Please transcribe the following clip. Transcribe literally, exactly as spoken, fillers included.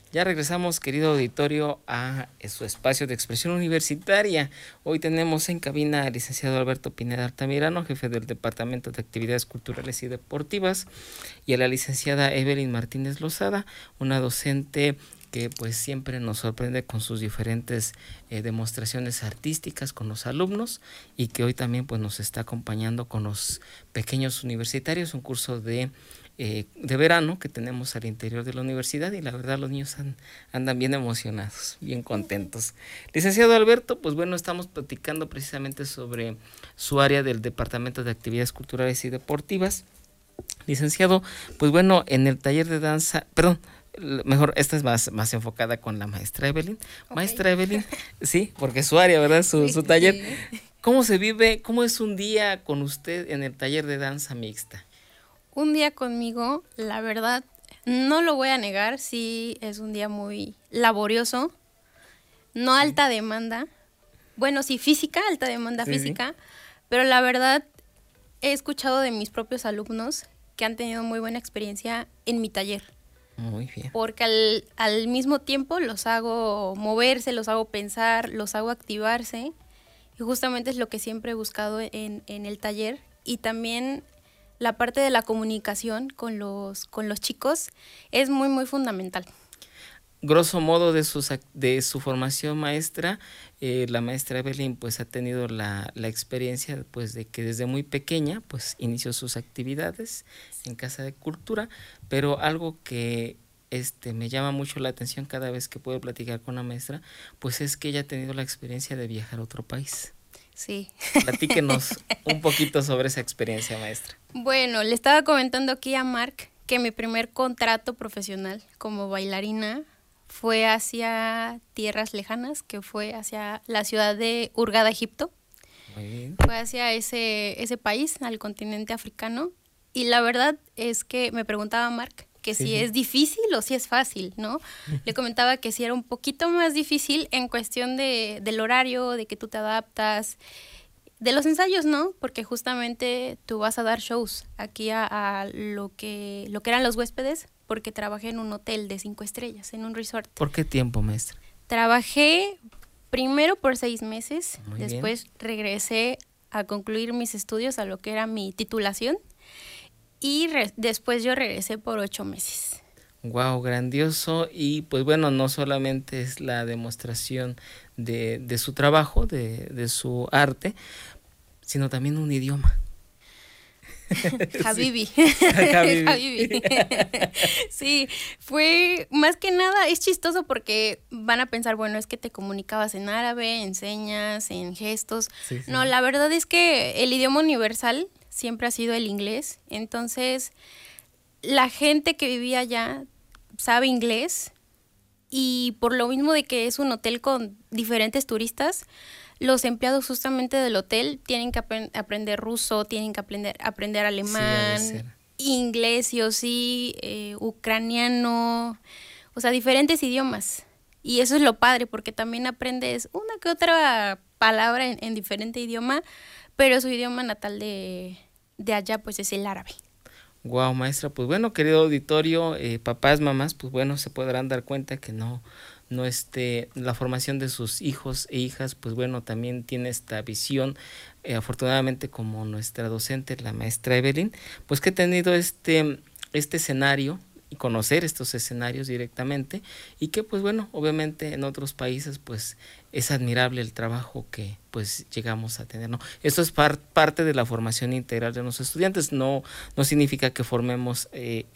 Ya regresamos, querido auditorio, a su espacio de expresión universitaria. Hoy tenemos en cabina al licenciado Alberto Pineda Altamirano, jefe del Departamento de Actividades Culturales y Deportivas, y a la licenciada Evelyn Martínez Lozada, una docente que pues siempre nos sorprende con sus diferentes eh, demostraciones artísticas con los alumnos, y que hoy también pues nos está acompañando con los pequeños universitarios, un curso de Eh, de verano que tenemos al interior de la universidad, y la verdad los niños han, andan bien emocionados, bien contentos. Licenciado Alberto, pues bueno, estamos platicando precisamente sobre su área del Departamento de Actividades Culturales y Deportivas. Licenciado, pues bueno, en el taller de danza, perdón, mejor, esta es más, más enfocada con la maestra Evelyn. Okay. Maestra Evelyn, sí, porque es su área, ¿verdad? Su, sí, su taller. Sí. ¿Cómo se vive, cómo es un día con usted en el taller de danza mixta? Un día conmigo, la verdad, no lo voy a negar, sí es un día muy laborioso, no sí. alta demanda, bueno, sí física, alta demanda sí, física, sí. pero la verdad he escuchado de mis propios alumnos que han tenido muy buena experiencia en mi taller. Muy bien. Porque al, al mismo tiempo los hago moverse, los hago pensar, los hago activarse, y justamente es lo que siempre he buscado en, en el taller. Y también la parte de la comunicación con los, con los chicos es muy, muy fundamental. Grosso modo de, sus, de su formación maestra, eh, la maestra Evelyn pues ha tenido la, la experiencia pues de que desde muy pequeña pues inició sus actividades en Casa de Cultura, pero algo que este, me llama mucho la atención cada vez que puedo platicar con la maestra, pues es que ella ha tenido la experiencia de viajar a otro país. Sí. Platíquenos un poquito sobre esa experiencia, maestra. Bueno, le estaba comentando aquí a Marc que mi primer contrato profesional como bailarina fue hacia tierras lejanas, que fue hacia la ciudad de Hurghada, Egipto. Muy bien. Fue hacia ese, ese país, al continente africano. Y la verdad es que me preguntaba Marc que sí. si es difícil o si es fácil, ¿no? Le comentaba que sí era un poquito más difícil en cuestión de, del horario, de que tú te adaptas, de los ensayos, ¿no? Porque justamente tú vas a dar shows aquí a, a lo que lo que eran los huéspedes, porque trabajé en un hotel de cinco estrellas, en un resort. ¿Por qué tiempo, maestra? Trabajé primero por seis meses, Muy después bien. regresé a concluir mis estudios, a lo que era mi titulación, y re- después yo regresé por ocho meses. Wow, grandioso. Y pues bueno, no solamente es la demostración de, de su trabajo, de, de su arte, sino también un idioma. Habibi. Sí. Habibi. Habibi. Sí, fue más que nada, es chistoso porque van a pensar, bueno, es que te comunicabas en árabe, en señas, en gestos. Sí, sí. No, la verdad es que el idioma universal siempre ha sido el inglés. Entonces, la gente que vivía allá sabe inglés, y por lo mismo de que es un hotel con diferentes turistas, los empleados justamente del hotel tienen que ap- aprender ruso, tienen que aprender, aprender alemán, Sí, inglés sí o sí, eh, ucraniano, o sea, diferentes idiomas. Y eso es lo padre, porque también aprendes una que otra palabra en, en diferente idioma, pero su idioma natal de, de allá pues es el árabe. Wow, maestra, pues bueno, querido auditorio, eh, papás, mamás, pues bueno, se podrán dar cuenta que no, no este, la formación de sus hijos e hijas, pues bueno, también tiene esta visión, eh, afortunadamente como nuestra docente, la maestra Evelyn, pues que ha tenido este, este escenario y conocer estos escenarios directamente, y que pues bueno, obviamente en otros países pues es admirable el trabajo que pues llegamos a tener, ¿no? Esto es par- parte de la formación integral de nuestros estudiantes, no, no significa que formemos eh,